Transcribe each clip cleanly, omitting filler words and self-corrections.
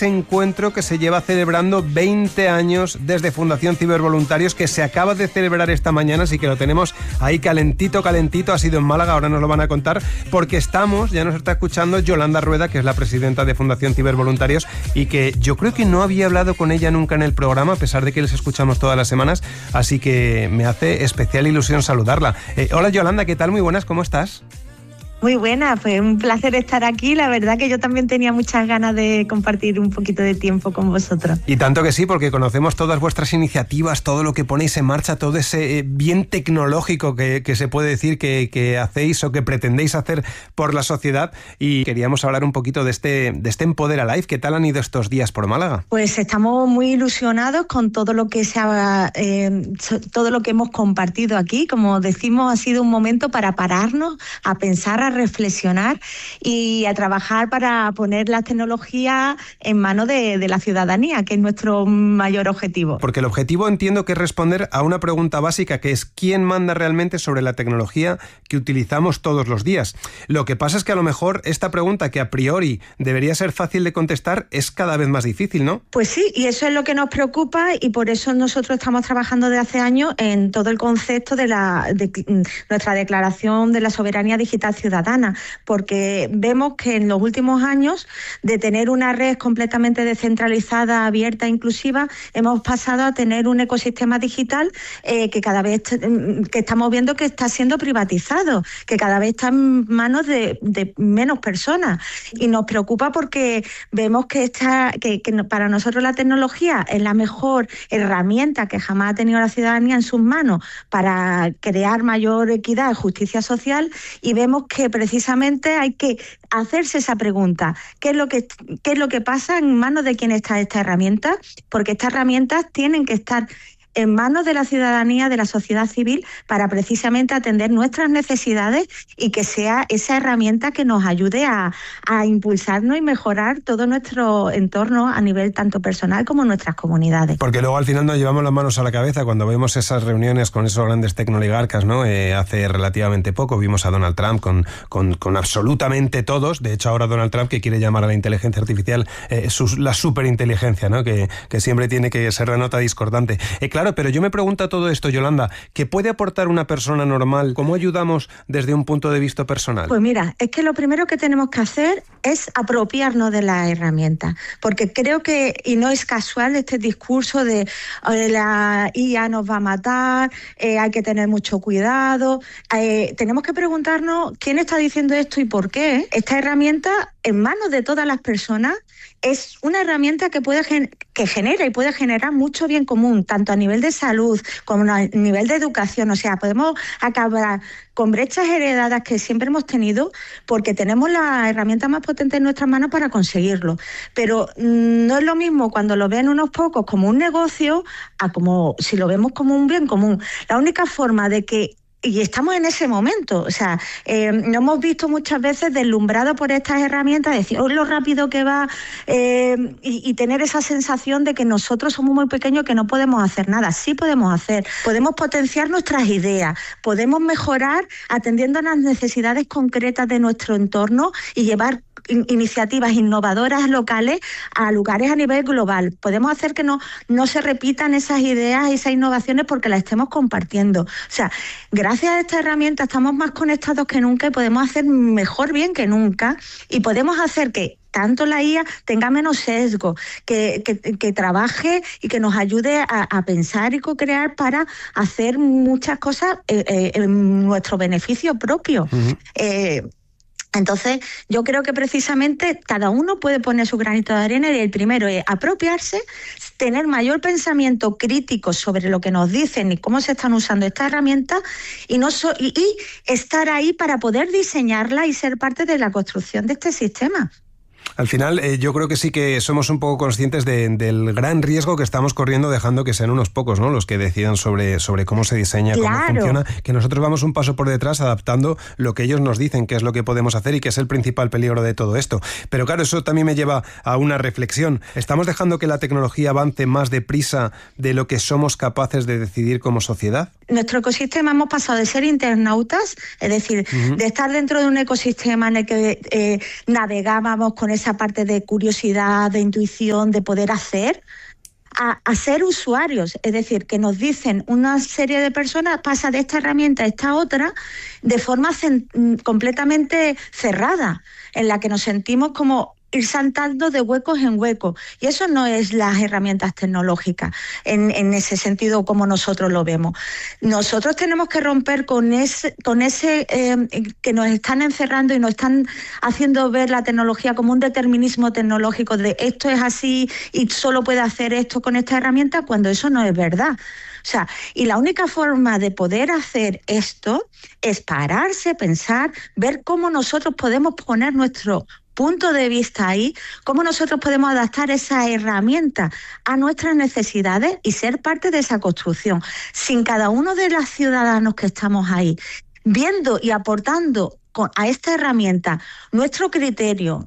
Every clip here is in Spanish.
ese encuentro que se lleva celebrando 20 años desde Fundación Cibervoluntarios, que se acaba de celebrar esta mañana, así que lo tenemos ahí calentito, ha sido en Málaga, ahora nos lo van a contar, porque ya nos está escuchando Yolanda Rueda, que es la presidenta de Fundación Cibervoluntarios, y que yo creo que no había hablado con ella nunca en el programa, a pesar de que les escuchamos todas las semanas, así que me hace especial ilusión saludarla. Hola Yolanda, ¿qué tal? Muy buenas, ¿cómo estás? Muy buena, pues un placer estar aquí. La verdad que yo también tenía muchas ganas de compartir un poquito de tiempo con vosotros. Y tanto que sí, porque conocemos todas vuestras iniciativas, todo lo que ponéis en marcha, todo ese bien tecnológico que se puede decir que hacéis o que pretendéis hacer por la sociedad. Y queríamos hablar un poquito de este Empodera Life. ¿Qué tal han ido estos días por Málaga? Pues estamos muy ilusionados con todo lo que todo lo que hemos compartido aquí. Como decimos, ha sido un momento para pararnos, a pensar, a reflexionar y a trabajar para poner la tecnología en manos de la ciudadanía, que es nuestro mayor objetivo. Porque el objetivo entiendo que es responder a una pregunta básica, que es ¿quién manda realmente sobre la tecnología que utilizamos todos los días? Lo que pasa es que a lo mejor esta pregunta, que a priori debería ser fácil de contestar, es cada vez más difícil, ¿no? Pues sí, y eso es lo que nos preocupa, y por eso nosotros estamos trabajando desde hace años en todo el concepto de nuestra Declaración de la Soberanía Digital Ciudadana, porque vemos que en los últimos años, de tener una red completamente descentralizada, abierta e inclusiva, hemos pasado a tener un ecosistema digital que cada vez que estamos viendo que está siendo privatizado, que cada vez está en manos de menos personas, y nos preocupa porque vemos que para nosotros la tecnología es la mejor herramienta que jamás ha tenido la ciudadanía en sus manos para crear mayor equidad y justicia social, y vemos que precisamente hay que hacerse esa pregunta: ¿qué es lo que pasa en manos de quién está esta herramienta? Porque estas herramientas tienen que estar en manos de la ciudadanía, de la sociedad civil, para precisamente atender nuestras necesidades y que sea esa herramienta que nos ayude a impulsarnos y mejorar todo nuestro entorno a nivel tanto personal como nuestras comunidades. Porque luego al final nos llevamos las manos a la cabeza cuando vemos esas reuniones con esos grandes tecnoligarcas, ¿no? Hace relativamente poco vimos a Donald Trump con absolutamente todos. De hecho, ahora Donald Trump, que quiere llamar a la inteligencia artificial la superinteligencia, ¿no? Que siempre tiene que ser la nota discordante. Claro, pero yo me pregunto todo esto, Yolanda, ¿qué puede aportar una persona normal? ¿Cómo ayudamos desde un punto de vista personal? Pues mira, es que lo primero que tenemos que hacer es apropiarnos de la herramienta, porque creo que, y no es casual este discurso de la IA nos va a matar, hay que tener mucho cuidado. Tenemos que preguntarnos quién está diciendo esto y por qué. Esta herramienta, en manos de todas las personas, es una herramienta que genera y puede generar mucho bien común, tanto a nivel de salud como a nivel de educación. O sea, podemos acabar con brechas heredadas que siempre hemos tenido, porque tenemos la herramienta más potente en nuestras manos para conseguirlo. Pero no es lo mismo cuando lo ven unos pocos como un negocio a como si lo vemos como un bien común. La única forma de que y estamos en ese momento, o sea, nos hemos visto muchas veces deslumbrados por estas herramientas, decir, oh, lo rápido que va, y tener esa sensación de que nosotros somos muy pequeños, que no podemos hacer nada. Sí podemos potenciar nuestras ideas, podemos mejorar atendiendo a las necesidades concretas de nuestro entorno y llevar iniciativas innovadoras locales a lugares a nivel global. Podemos hacer que no se repitan esas ideas y esas innovaciones porque las estemos compartiendo. O sea, gracias a esta herramienta estamos más conectados que nunca y podemos hacer mejor bien que nunca, y podemos hacer que tanto la IA tenga menos sesgo, que trabaje y que nos ayude a pensar y co-crear para hacer muchas cosas en nuestro beneficio propio. Uh-huh. Entonces, yo creo que precisamente cada uno puede poner su granito de arena, y el primero es apropiarse, tener mayor pensamiento crítico sobre lo que nos dicen y cómo se están usando estas herramientas, y estar ahí para poder diseñarla y ser parte de la construcción de este sistema. Al final, yo creo que sí que somos un poco conscientes del gran riesgo que estamos corriendo, dejando que sean unos pocos, ¿no?, los que decidan sobre cómo se diseña, claro, cómo funciona, que nosotros vamos un paso por detrás adaptando lo que ellos nos dicen que es lo que podemos hacer y que es el principal peligro de todo esto. Pero claro, eso también me lleva a una reflexión. ¿Estamos dejando que la tecnología avance más deprisa de lo que somos capaces de decidir como sociedad? nuestro ecosistema hemos pasado de ser internautas, es decir, de estar dentro de un ecosistema en el que navegábamos con esa parte de curiosidad, de intuición, de poder hacer, a ser usuarios, es decir, que nos dicen una serie de personas, pasa de esta herramienta a esta otra, de forma completamente cerrada, en la que nos sentimos como ir saltando de huecos en huecos. Y eso no es las herramientas tecnológicas, en ese sentido como nosotros lo vemos. Nosotros tenemos que romper con ese que nos están encerrando y nos están haciendo ver la tecnología como un determinismo tecnológico de esto es así y solo puede hacer esto con esta herramienta, cuando eso no es verdad. O sea, y la única forma de poder hacer esto es pararse, pensar, ver cómo nosotros podemos poner nuestro punto de vista ahí, cómo nosotros podemos adaptar esa herramienta a nuestras necesidades y ser parte de esa construcción. Sin cada uno de los ciudadanos que estamos ahí, viendo y aportando a esta herramienta nuestro criterio,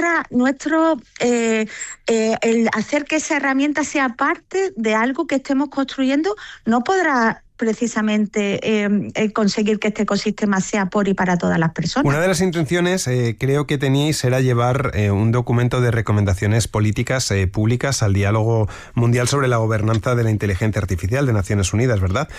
el hacer que esa herramienta sea parte de algo que estemos construyendo, no podrá precisamente conseguir que este ecosistema sea por y para todas las personas. Una de las intenciones creo que teníais era llevar un documento de recomendaciones políticas públicas al diálogo mundial sobre la gobernanza de la inteligencia artificial de Naciones Unidas, ¿verdad?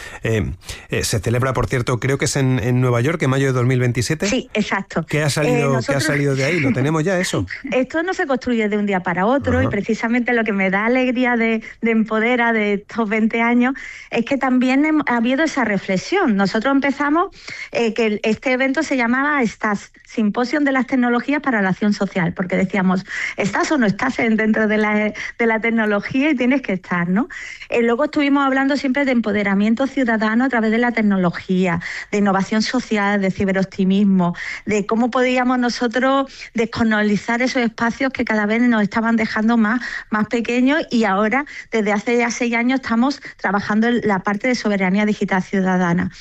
Se celebra, por cierto, creo que es en Nueva York, en mayo de 2027. Sí, exacto. ¿Qué ha salido de ahí? ¿Lo tenemos ya eso? Esto no se construye de un día para otro. Ajá. Y precisamente lo que me da alegría de Empodera de estos 20 años es que también ha habido esa reflexión. Nosotros empezamos que este evento se llamaba STAS, Simposio de las Tecnologías para la Acción Social, porque decíamos, ¿estás o no estás dentro de la tecnología? Y tienes que estar, ¿no? Luego estuvimos hablando siempre de empoderamiento ciudadano a través de la tecnología, de innovación social, de ciberoptimismo, de cómo podíamos nosotros descolonizar esos espacios que cada vez nos estaban dejando más pequeños, y ahora, desde hace ya 6 años, estamos trabajando en la parte de soberanía digital ciudadana.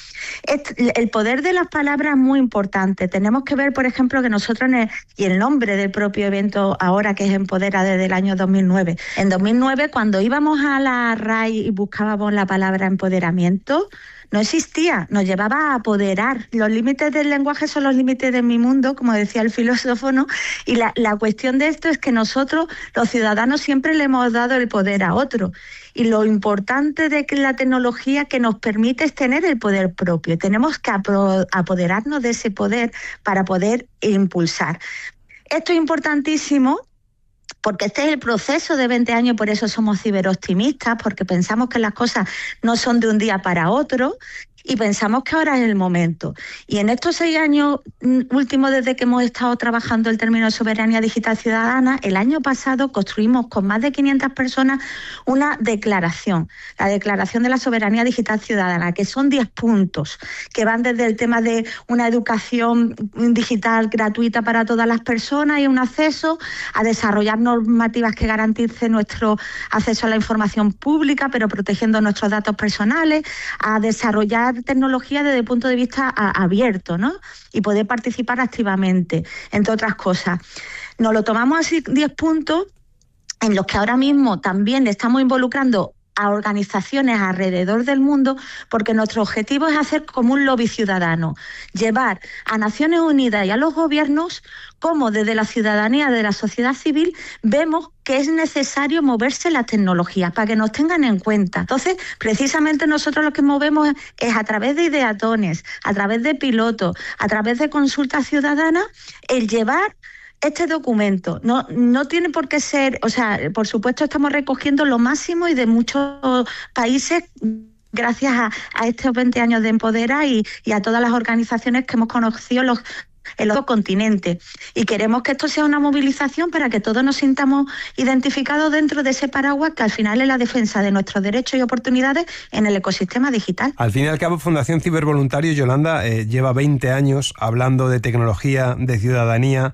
El poder de las palabras es muy importante. Tenemos que ver, por ejemplo, que nosotros, y el nombre del propio evento ahora, que es Empodera, desde el año 2009. En 2009, cuando íbamos a la RAI y buscábamos la palabra empoderamiento, no existía, nos llevaba a apoderar. Los límites del lenguaje son los límites de mi mundo, como decía el filósofo, ¿no? Y la cuestión de esto es que nosotros, los ciudadanos, siempre le hemos dado el poder a otro. Y lo importante de la tecnología que nos permite es tener el poder propio. Tenemos que apoderarnos de ese poder para poder impulsar. Esto es importantísimo, porque este es el proceso de 20 años, por eso somos ciberoptimistas, porque pensamos que las cosas no son de un día para otro y pensamos que ahora es el momento. Y en estos 6 años últimos, desde que hemos estado trabajando el término de soberanía digital ciudadana, el año pasado construimos con más de 500 personas una declaración, la Declaración de la Soberanía Digital Ciudadana, que son 10 puntos, que van desde el tema de una educación digital gratuita para todas las personas y un acceso a desarrollar normativas que garanticen nuestro acceso a la información pública, pero protegiendo nuestros datos personales, a desarrollar tecnología desde el punto de vista abierto, ¿no? Y poder participar activamente, entre otras cosas. Nos lo tomamos así, 10 puntos en los que ahora mismo también estamos involucrando a organizaciones alrededor del mundo, porque nuestro objetivo es hacer como un lobby ciudadano, llevar a Naciones Unidas y a los gobiernos cómo desde la ciudadanía, de la sociedad civil, vemos que es necesario moverse las tecnologías para que nos tengan en cuenta. Entonces, precisamente nosotros lo que movemos es a través de ideatones, a través de pilotos, a través de consultas ciudadanas, el llevar este documento. No tiene por qué ser, o sea, por supuesto estamos recogiendo lo máximo y de muchos países gracias a estos 20 años de Empodera y a todas las organizaciones que hemos conocido en los continentes. Y queremos que esto sea una movilización para que todos nos sintamos identificados dentro de ese paraguas que al final es la defensa de nuestros derechos y oportunidades en el ecosistema digital. Al fin y al cabo, Fundación Cibervoluntarios, Yolanda, lleva 20 años hablando de tecnología, de ciudadanía.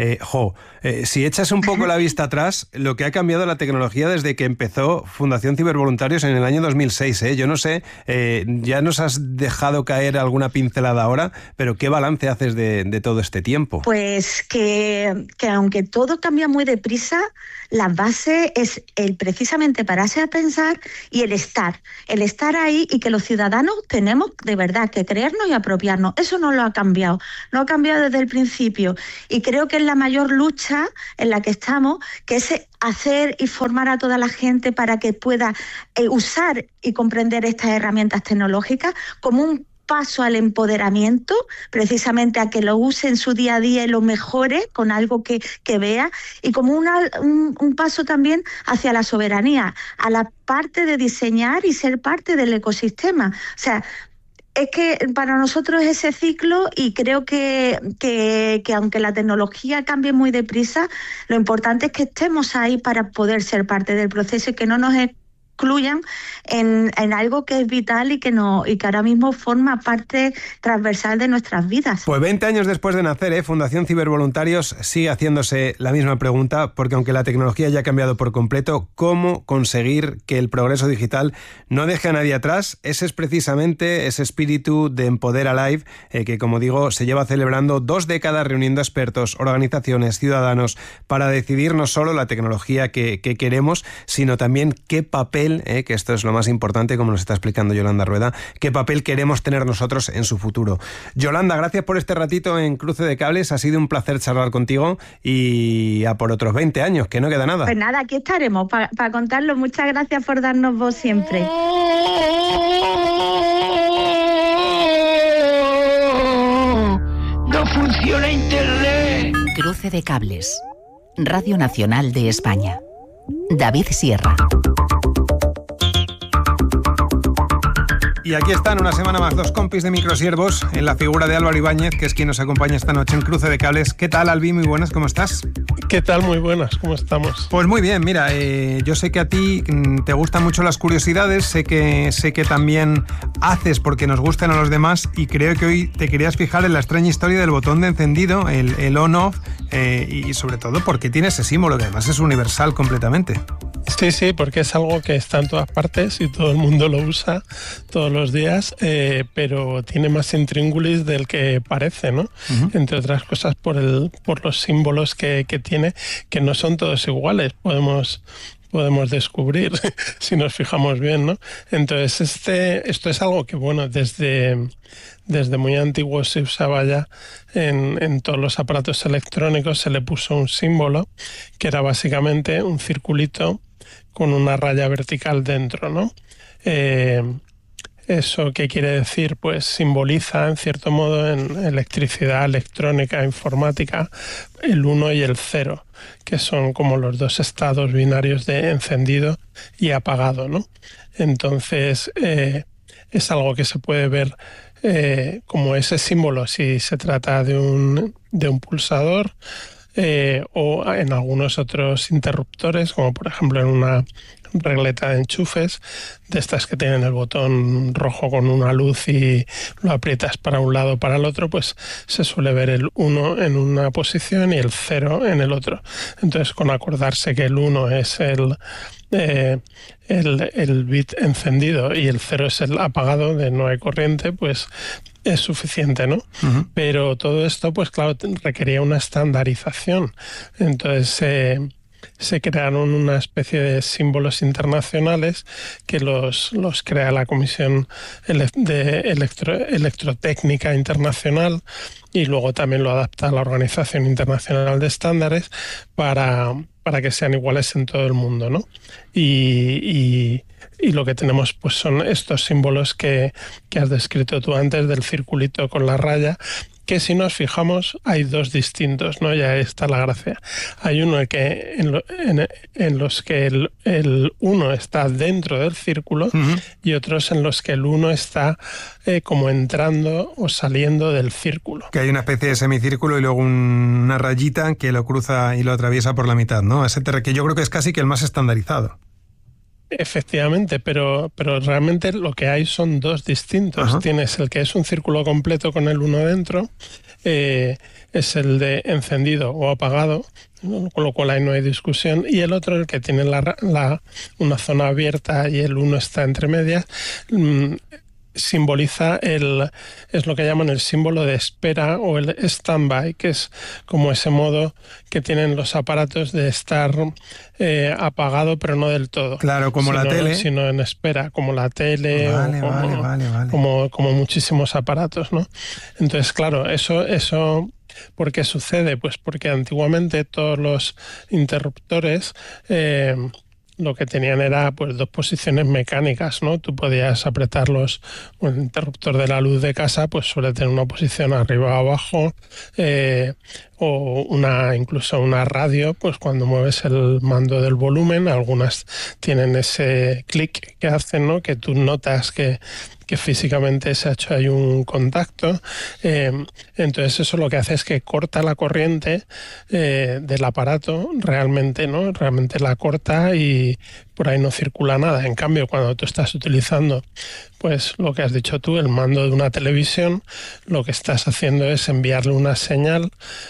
Si echas un poco la vista atrás, lo que ha cambiado la tecnología desde que empezó Fundación Cibervoluntarios en el año 2006, yo no sé, ya nos has dejado caer alguna pincelada ahora, pero ¿qué balance haces de de todo este tiempo? Pues que aunque todo cambia muy deprisa, la base es precisamente pararse a pensar y el estar ahí, y que los ciudadanos tenemos de verdad que creernos y apropiarnos. Eso no lo ha cambiado, no ha cambiado desde el principio, y creo que es la mayor lucha en la que estamos, que es hacer y formar a toda la gente para que pueda usar y comprender estas herramientas tecnológicas como un paso al empoderamiento, precisamente a que lo use en su día a día y lo mejore con algo que vea, y como un paso también hacia la soberanía, a la parte de diseñar y ser parte del ecosistema. O sea, es que para nosotros ese ciclo, y creo que aunque la tecnología cambie muy deprisa, lo importante es que estemos ahí para poder ser parte del proceso y que no nos excluyan en algo que es vital y que ahora mismo forma parte transversal de nuestras vidas. Pues 20 años después de nacer, Fundación Cibervoluntarios sigue haciéndose la misma pregunta, porque aunque la tecnología ya ha cambiado por completo, ¿cómo conseguir que el progreso digital no deje a nadie atrás? Ese es precisamente ese espíritu de Empoder Alive, que, como digo, se lleva celebrando 2 décadas reuniendo expertos, organizaciones, ciudadanos, para decidir no solo la tecnología que queremos, sino también qué papel, que esto es lo más importante, como nos está explicando Yolanda Rueda, qué papel queremos tener nosotros en su futuro. Yolanda, gracias por este ratito en Cruce de Cables, ha sido un placer charlar contigo, y a por otros 20 años, que no queda nada. Pues nada, aquí estaremos para contarlo. Muchas gracias por darnos voz siempre. ¡No funciona Internet! Cruce de Cables, Radio Nacional de España. David Sierra. Y aquí están una semana más 2 compis de microsiervos, en la figura de Álvaro Ibáñez, que es quien nos acompaña esta noche en Cruce de Cables. ¿Qué tal, Albi? Muy buenas, ¿cómo estás? ¿Qué tal? Muy buenas, ¿cómo estamos? Pues muy bien, mira, yo sé que a ti te gustan mucho las curiosidades, sé que también haces porque nos gustan a los demás, y creo que hoy te querías fijar en la extraña historia del botón de encendido, el on-off, y sobre todo porque tiene ese símbolo que además es universal completamente. Sí, porque es algo que está en todas partes y todo el mundo lo usa todos los días, pero tiene más intríngulis del que parece, ¿no? Uh-huh. Entre otras cosas por los símbolos que tiene, que no son todos iguales, podemos descubrir si nos fijamos bien, ¿no? Entonces esto es algo que, bueno, desde muy antiguo se usaba ya en todos los aparatos electrónicos. Se le puso un símbolo que era básicamente un circulito con una raya vertical dentro, ¿no? ¿Eso qué quiere decir? Pues simboliza, en cierto modo, en electricidad, electrónica, informática, el 1 y el 0, que son como los 2 estados binarios de encendido y apagado, ¿no? Entonces, es algo que se puede ver como ese símbolo si se trata de un pulsador, o en algunos otros interruptores, como por ejemplo en una regleta de enchufes, de estas que tienen el botón rojo con una luz y lo aprietas para un lado o para el otro, pues se suele ver el 1 en una posición y el 0 en el otro. Entonces, con acordarse que el 1 es el bit encendido y el 0 es el apagado, de no hay corriente, pues es suficiente, ¿no? Uh-huh. Pero todo esto, pues claro, requería una estandarización. Entonces se crearon una especie de símbolos internacionales que los crea la Comisión de Electrotécnica Internacional, y luego también lo adapta a la Organización Internacional de Estándares para que sean iguales en todo el mundo, ¿no? Y lo que tenemos pues son estos símbolos que has descrito tú antes, del circulito con la raya, que si nos fijamos hay 2 distintos, ¿no? Ya está la gracia. Hay uno que en los que el 1 está dentro del círculo, uh-huh, y otros en los que el 1 está como entrando o saliendo del círculo. Que hay una especie de semicírculo y luego una rayita que lo cruza y lo atraviesa por la mitad, ¿no? Ese que yo creo que es casi que el más estandarizado. Efectivamente, pero realmente lo que hay son 2 distintos. Uh-huh. Tienes el que es un círculo completo con el 1 dentro, es el de encendido o apagado, con lo cual ahí no hay discusión, y el otro, el que tiene una zona abierta y el 1 está entre medias, simboliza es lo que llaman el símbolo de espera o el stand-by, que es como ese modo que tienen los aparatos de estar apagado pero no del todo. Claro, como la tele. Sino en espera, como la tele vale. como muchísimos aparatos, ¿no? Entonces, claro, eso ¿por qué sucede? Pues porque antiguamente todos los interruptores lo que tenían era pues 2 posiciones mecánicas, ¿no? Tú podías apretarlos, el interruptor de la luz de casa pues suele tener una posición arriba o abajo, o incluso una radio, pues cuando mueves el mando del volumen, algunas tienen ese clic que hacen, ¿no? Que tú notas que físicamente se ha hecho ahí un contacto. Entonces eso lo que hace es que corta la corriente del aparato realmente, ¿no? Realmente la corta y por ahí no circula nada. En cambio, cuando tú estás utilizando, pues lo que has dicho tú, el mando de una televisión, lo que estás haciendo es enviarle una señal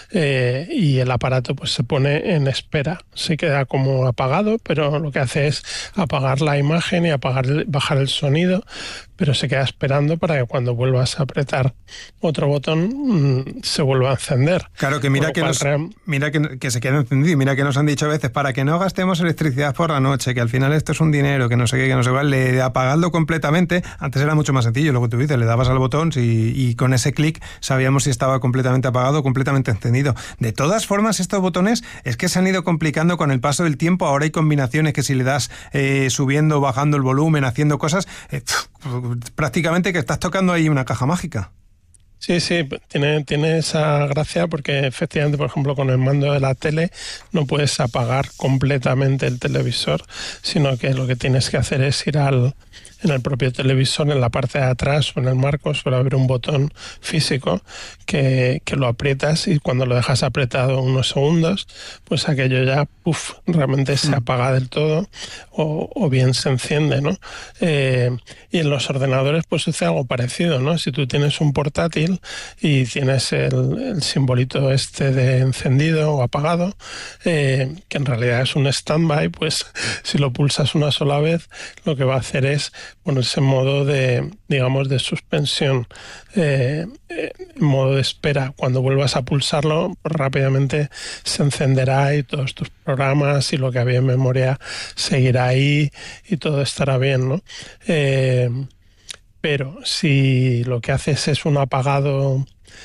y el aparato pues se pone en espera. Se queda como apagado, pero lo que hace es apagar la imagen y bajar el sonido, pero se queda esperando para que cuando vuelvas a apretar otro botón se vuelva a encender. Claro, que mira que se queda encendido, y mira que nos han dicho a veces, para que no gastemos electricidad por la noche, que al final esto es un dinero, que no sé qué, que no sé cuál, apagarlo completamente. Antes era mucho más sencillo, lo que tú dices, le dabas al botón y con ese clic sabíamos si estaba completamente apagado o completamente encendido. De todas formas, estos botones es que se han ido complicando con el paso del tiempo. Ahora hay combinaciones que si le das subiendo o bajando el volumen, haciendo cosas, prácticamente que estás tocando ahí una caja mágica. Sí, tiene esa gracia porque efectivamente, por ejemplo, con el mando de la tele no puedes apagar completamente el televisor, sino que lo que tienes que hacer es ir en el propio televisor, en la parte de atrás o en el marco, suele haber un botón físico que lo aprietas, y cuando lo dejas apretado unos segundos, pues aquello ya realmente se apaga del todo o bien se enciende, ¿no? Y en los ordenadores pues sucede algo parecido, ¿no? Si tú tienes un portátil y tienes el simbolito este de encendido o apagado, que en realidad es un stand-by, pues si lo pulsas una sola vez, lo que va a hacer es ponerse en modo de, digamos, de suspensión, en modo de espera. Cuando vuelvas a pulsarlo, pues rápidamente se encenderá y todos tus programas y lo que había en memoria seguirá ahí y todo estará bien, ¿no? Pero si lo que haces es un apagado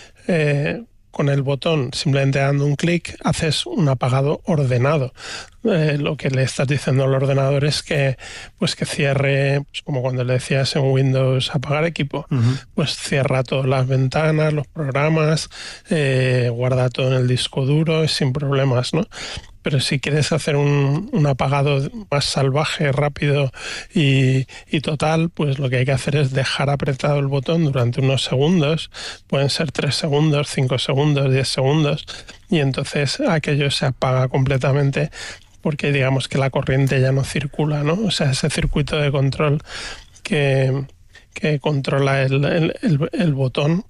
con el botón, simplemente dando un clic, haces un apagado ordenado. Lo que le estás diciendo al ordenador es que cierre, pues como cuando le decías en Windows apagar equipo, pues cierra todas las ventanas, los programas, guarda todo en el disco duro sin problemas, ¿no? Pero si quieres hacer un apagado más salvaje, rápido y total, pues lo que hay que hacer es dejar apretado el botón durante unos segundos, pueden ser 3 segundos, 5 segundos, 10 segundos, y entonces aquello se apaga completamente porque digamos que la corriente ya no circula, ¿no? O sea, ese circuito de control que controla el botón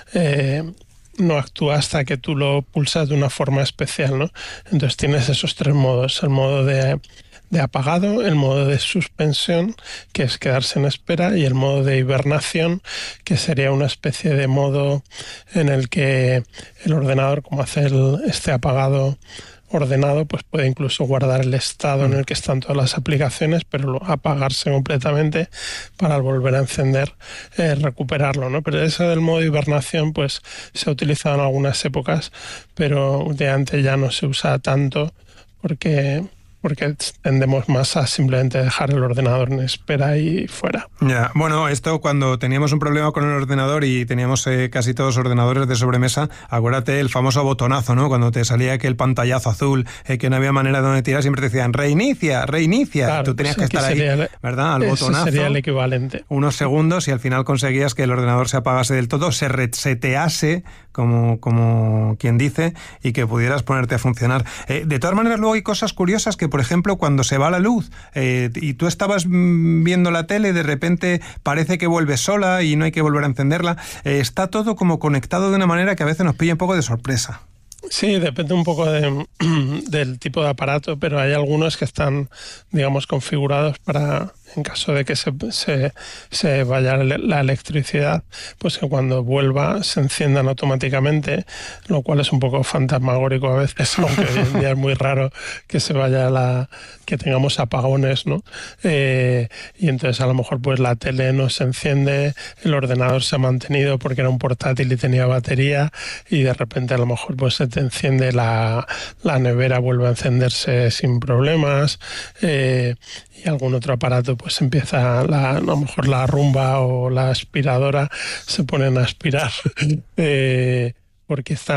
no actúa hasta que tú lo pulsas de una forma especial, ¿no? Entonces tienes esos 3 modos: el modo de apagado, el modo de suspensión, que es quedarse en espera, y el modo de hibernación, que sería una especie de modo en el que el ordenador, como hace este apagado ordenado, pues puede incluso guardar el estado en el que están todas las aplicaciones, pero apagarse completamente para al volver a encender recuperarlo, ¿no? Pero eso del modo de hibernación pues se ha utilizado en algunas épocas, pero últimamente ya no se usa tanto porque tendemos más a simplemente dejar el ordenador en espera y fuera. Ya, bueno, esto cuando teníamos un problema con el ordenador y teníamos casi todos ordenadores de sobremesa, acuérdate el famoso botonazo, ¿no? Cuando te salía aquel pantallazo azul, que no había manera de donde tirar, siempre te decían reinicia. Claro, tú tenías que estar ahí, ¿verdad? Al botonazo. Sería el equivalente. Unos segundos y al final conseguías que el ordenador se apagase del todo, se resetease, como quien dice, y que pudieras ponerte a funcionar. De todas maneras, luego hay cosas curiosas que, por ejemplo, cuando se va la luz y tú estabas viendo la tele, de repente parece que vuelve sola y no hay que volver a encenderla. Está todo como conectado de una manera que a veces nos pilla un poco de sorpresa. Sí, depende un poco del tipo de aparato, pero hay algunos que están, digamos, configurados para en caso de que se vaya la electricidad, pues que cuando vuelva se enciendan automáticamente, lo cual es un poco fantasmagórico a veces, aunque hoy en día es muy raro que se vaya que tengamos apagones, ¿no? Y entonces a lo mejor pues la tele no se enciende, el ordenador se ha mantenido porque era un portátil y tenía batería, y de repente a lo mejor pues se te enciende la nevera, vuelve a encenderse sin problemas, y algún otro aparato pues empieza a lo mejor la rumba o la aspiradora se ponen a aspirar porque está